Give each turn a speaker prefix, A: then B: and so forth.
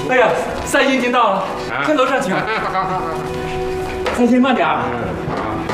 A: 哎呀，三星已经到了，快楼上请。三星慢点啊。